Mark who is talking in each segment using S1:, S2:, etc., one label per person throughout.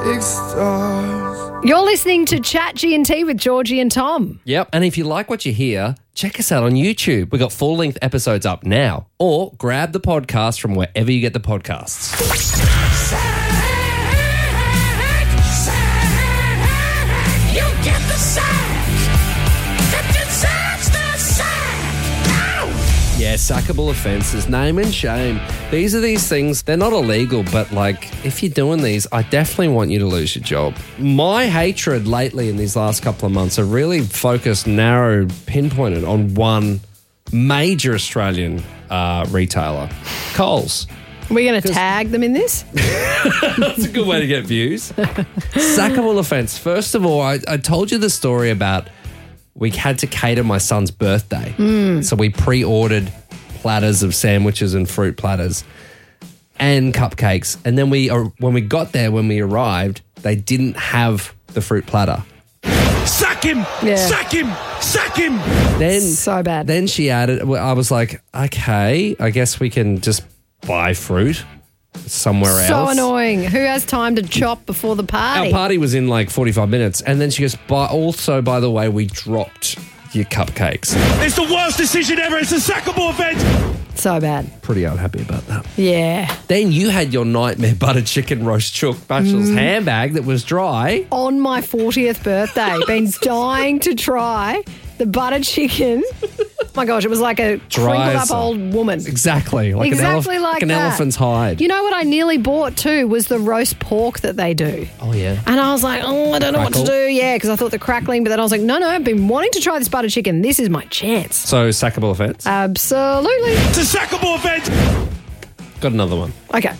S1: big stars.
S2: You're listening to Chat G&T with Georgie and Tom.
S3: Yep. And if you like what you hear, check us out on YouTube. We've got full-length episodes up now. Or grab the podcast from wherever you get the podcasts.
S1: You get the sack. That deserves the sack.
S3: Yeah, sackable offences, name and shame. These are these things, they're not illegal, but like, if you're doing these, I definitely want you to lose your job. My hatred lately in these last couple of months are really focused, narrow, pinpointed on one major Australian retailer, Coles.
S2: Are we going to tag them in this?
S3: That's a good way to get views. Sackable offence. First of all, I told you the story about we had to cater my son's birthday. So we pre-ordered platters of sandwiches and fruit platters and cupcakes. And then when we got there, when we arrived, they didn't have the fruit platter.
S1: Sack him!
S2: Yeah.
S1: Sack him! Sack him!
S2: Then so bad.
S3: Then she added, I was like, okay, I guess we can just buy fruit somewhere else.
S2: So annoying. Who has time to chop before the party?
S3: Our party was in like 45 minutes. And then she goes, by the way, we dropped your cupcakes.
S1: It's the worst decision ever. It's a sackable event.
S2: So bad.
S3: Pretty unhappy about that.
S2: Yeah.
S3: Then you had your nightmare buttered chicken roast chook bachelor's handbag that was dry.
S2: On my 40th birthday, been dying to try the buttered chicken. My gosh, it was like a crinkled up old woman.
S3: Exactly. Like
S2: Exactly
S3: an
S2: that.
S3: elephant's hide.
S2: You know what I nearly bought too was the roast pork that they do.
S3: Oh, yeah.
S2: And I was like, I don't know what to
S3: Crackle?
S2: do. Yeah, because I thought the crackling, but then I was like, no, I've been wanting to try this buttered chicken. This is my chance.
S3: So, sackable offence.
S2: Absolutely.
S1: It's a sackable event.
S3: Got another one.
S2: Okay.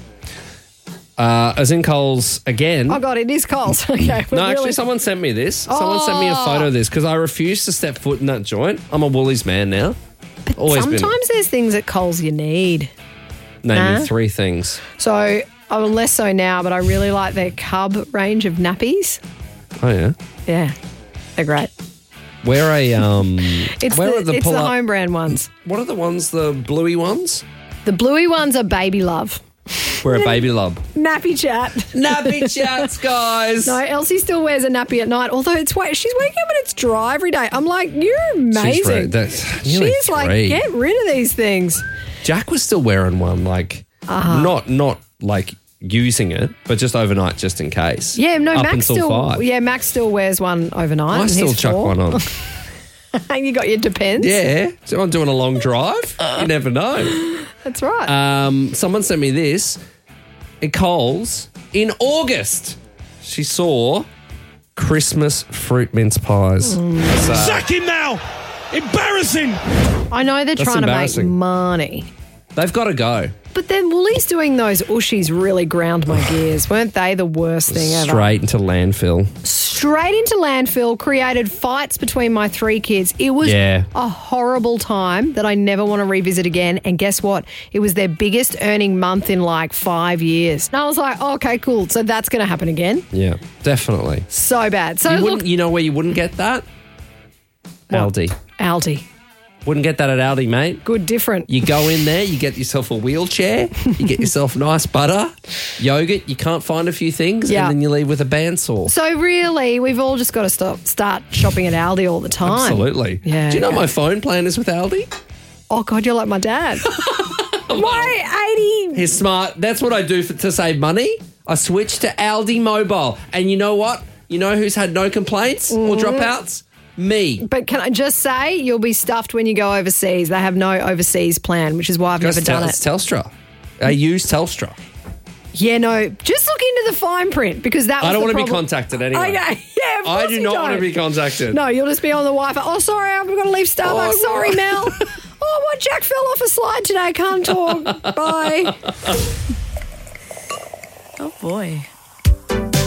S3: As in Coles again.
S2: Oh, God, it is Coles. Okay.
S3: No, actually, someone sent me this. Someone sent me a photo of this because I refuse to step foot in that joint. I'm a Woolies man now. Always been.
S2: Sometimes there's things at Coles you need.
S3: Name me 3 things.
S2: So, I'm less so now, but I really like their Cub range of nappies.
S3: Oh, yeah.
S2: Yeah. They're great.
S3: Where are
S2: It's the home brand ones.
S3: What are the ones, the bluey ones?
S2: The bluey ones are Baby Love.
S3: We're a baby love.
S2: Nappy chat.
S3: Nappy chats, guys.
S2: No, Elsie still wears a nappy at night, although she's waking up and it's dry every day. I'm like, you're amazing. She's like, get rid of these things.
S3: Jack was still wearing one, like, not like using it, but just overnight, just in case.
S2: Yeah, no,
S3: Up
S2: Max
S3: until
S2: still.
S3: 5.
S2: Yeah, Max still wears one overnight.
S3: I still chuck one on.
S2: You got your Depends.
S3: Yeah, so I'm doing a long drive. You never know.
S2: That's right.
S3: Someone sent me this. At Coles, in August, she saw Christmas fruit mince pies. So,
S1: Sack him now. Embarrassing.
S2: I know they're trying to make money.
S3: they've got to go.
S2: But then Woolies doing those ushies really ground my gears. Weren't they the worst thing ever?
S3: Straight into landfill.
S2: Straight into landfill, created fights between my 3 kids. It was a horrible time that I never want to revisit again. And guess what? It was their biggest earning month in like 5 years. And I was like, okay, cool. So that's going to happen again.
S3: Yeah, definitely.
S2: So bad. So
S3: You know where you wouldn't get that? Aldi.
S2: Aldi.
S3: Wouldn't get that at Aldi, mate.
S2: Good, different.
S3: You go in there, you get yourself a wheelchair, you get yourself nice butter, yogurt, you can't find a few things, and then you leave with a bandsaw.
S2: So really, we've all just got to start shopping at Aldi all the time.
S3: Absolutely.
S2: Yeah.
S3: Do you know my phone plan is with Aldi?
S2: Oh, God, you're like my dad. My 80...
S3: He's smart. That's what I do to save money. I switch to Aldi Mobile. And you know what? You know who's had no complaints or dropouts? Me.
S2: But can I just say, you'll be stuffed when you go overseas. They have no overseas plan, which is why I've never done it.
S3: It's Telstra. I use Telstra.
S2: Yeah, no, just look into the fine print because that was
S3: I don't
S2: the
S3: want to be
S2: problem.
S3: contacted anyway.
S2: Okay, yeah, of course
S3: I do not want to be contacted.
S2: No, you'll just be on the Wi-Fi. Oh, sorry, I've got to leave Starbucks.
S3: Oh,
S2: sorry,
S3: no.
S2: Mel. Oh, my Jack fell off a slide today. Can't talk. Bye.
S4: Oh, boy.